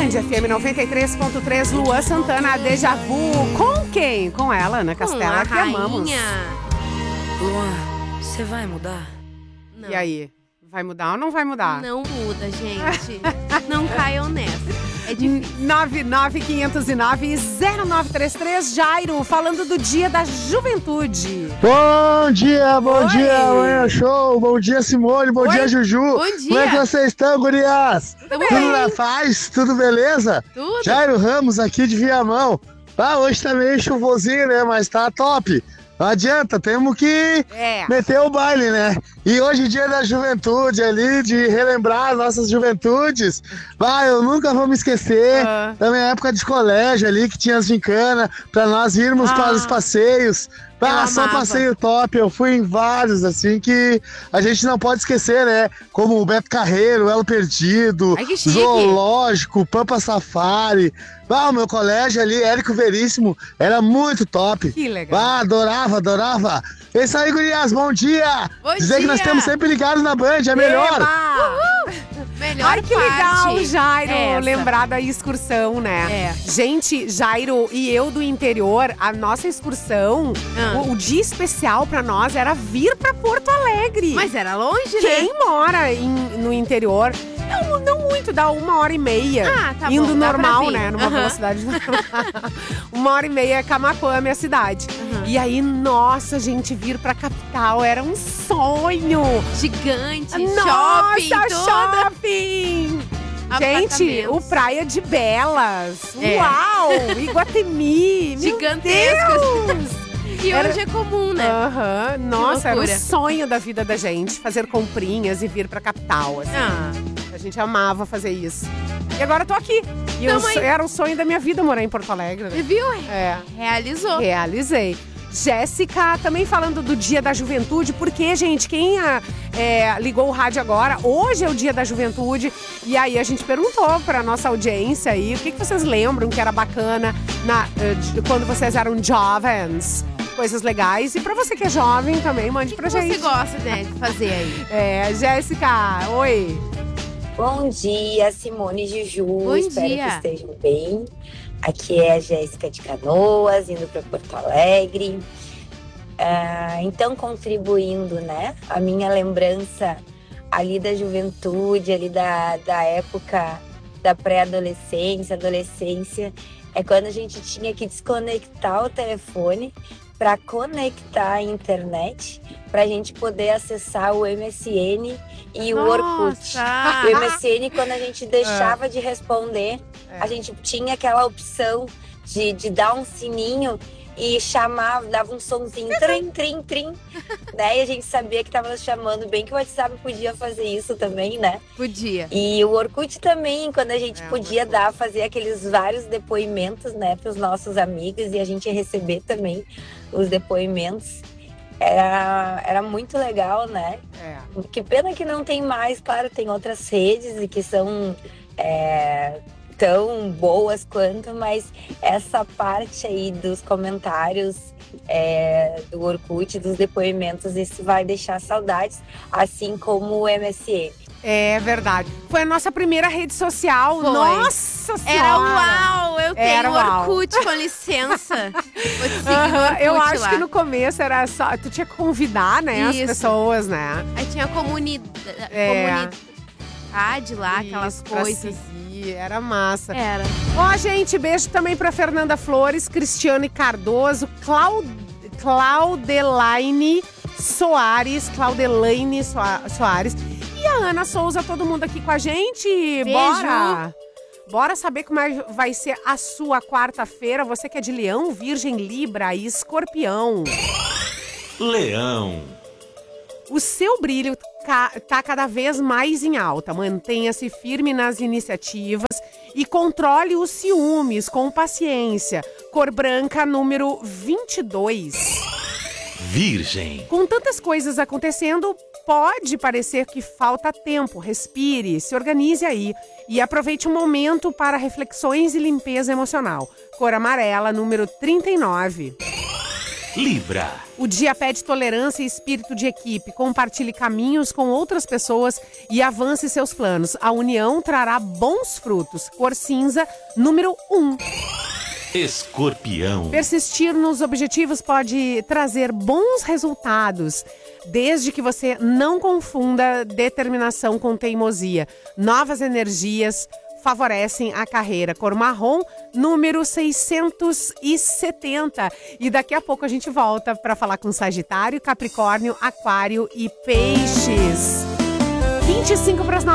Band FM 93.3, Luan Santana, Déjà Vu. Com quem? Com ela, Ana Castela, que amamos. Luan, você vai mudar? Não. E aí? Vai mudar ou não vai mudar? Não muda, gente. Não caiam nessa. É difícil. 99509-0933, Jairo, falando do Dia da Juventude. Bom dia, manhã show. Bom dia, Simone, bom dia, Juju. Bom dia. Como é que vocês estão, gurias? Tudo na paz? Tudo beleza? Tudo. Jairo Ramos aqui de Viamão. Hoje tá meio chuvosinho, né, mas tá top. Não adianta, temos que meter o baile, né? E hoje, dia da juventude ali, de relembrar as nossas juventudes. Eu nunca vou me esquecer da minha época de colégio ali, que tinha as gincanas, pra nós irmos para os passeios. Só passeio top, eu fui em vários, assim, que a gente não pode esquecer, né? Como o Beto Carreiro, Elo Perdido, Zoológico, Pampa Safari. O meu colégio ali, Érico Veríssimo, era muito top. Que legal. Adorava. É isso aí, gurias, bom dia! Dizer que nós estamos sempre ligados na Band, é melhor. Melhor Ai, que legal, Jairo, essa. lembrar da excursão, né? Gente, Jairo e eu do interior, a nossa excursão, o dia especial pra nós era vir pra Porto Alegre. Mas era longe, né? Quem mora no interior, não muito, dá 1h30. Tá indo bom, dá normal, pra vir. né? Numa velocidade normal. 1h30 é Camaquã, minha cidade. E aí, nossa, gente, vir pra capital era um sonho. Gigante, shopping, Nossa, tudo. shopping! Gente, o Praia de Belas. Uau! Iguatemi. Gigantescos. Meu Deus! E hoje é comum, né? Nossa, era o loucura. sonho da vida da gente, fazer comprinhas e vir pra capital, assim. A gente amava fazer isso. E agora eu tô aqui. E era o sonho da minha vida morar em Porto Alegre. Você viu? Realizou. Realizei. Jéssica, também falando do Dia da Juventude, porque, gente, quem ligou o rádio agora, hoje é o Dia da Juventude, e aí a gente perguntou pra nossa audiência aí, o que vocês lembram que era bacana quando vocês eram jovens, coisas legais, e pra você que é jovem também, mande pra gente. O que você gosta, né, de fazer aí? Jéssica, oi. Bom dia, Simone e Juju. Bom Espero dia. que estejam bem. Aqui é a Jéssica de Canoas, indo para Porto Alegre. Então, contribuindo, né? A minha lembrança ali da juventude, ali da época da pré-adolescência, adolescência, é quando a gente tinha que desconectar o telefone para conectar a internet, para a gente poder acessar o MSN e o Orkut. O MSN, quando a gente deixava de responder, a gente tinha aquela opção de dar um sininho e chamava, dava um sonzinho, trim, trim, trim, né? E a gente sabia que estava nos chamando, bem que o WhatsApp podia fazer isso também, né? Podia. E o Orkut também, quando a gente podia fazer aqueles vários depoimentos, né, para os nossos amigos e a gente receber também os depoimentos. Era muito legal, né? Que pena que não tem mais, claro, tem outras redes e que são tão boas quanto, mas essa parte aí dos comentários do Orkut, dos depoimentos, isso vai deixar saudades, assim como o MSN. É verdade. Foi a nossa primeira rede social. Foi. Nossa Senhora! Era uau! Eu tenho Era uau. Orkut, com licença. Vou te seguir no Orkut eu acho lá. que no começo era só... Tu tinha que convidar, né, as Isso. pessoas, né? Aí tinha comunidade lá, aquelas Isso, pra coisas. seguir, era massa. Era. Ó, gente, beijo também pra Fernanda Flores, Cristiane Cardoso, Claudelaine Soares. E a Ana Souza, todo mundo aqui com a gente. Beijo. Bora saber como vai ser a sua quarta-feira. Você que é de Leão, Virgem, Libra e Escorpião. Leão. O seu brilho tá cada vez mais em alta. Mantenha-se firme nas iniciativas e controle os ciúmes com paciência. Cor branca, número 22. Virgem. Com tantas coisas acontecendo, pode parecer que falta tempo. Respire, se organize aí e aproveite um momento para reflexões e limpeza emocional. Cor amarela, número 39. Libra. O dia pede tolerância e espírito de equipe. Compartilhe caminhos com outras pessoas e avance seus planos. A união trará bons frutos. Cor cinza, número 1. Escorpião. Persistir nos objetivos pode trazer bons resultados, desde que você não confunda determinação com teimosia. Novas energias favorecem a carreira. Cor marrom, número 670. E daqui a pouco a gente volta para falar com Sagitário, Capricórnio, Aquário e Peixes. 25 para as 9.